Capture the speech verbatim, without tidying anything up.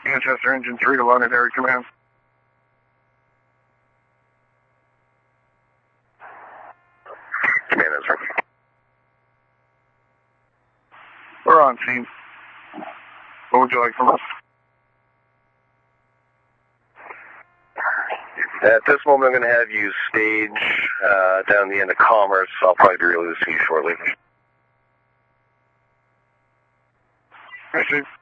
Manchester Engine three to London Area Command. Command answer. We're on scene. What would you like from us? At this moment, I'm going to have you stage uh, down the end of Commerce. I'll probably be releasing you shortly. I see.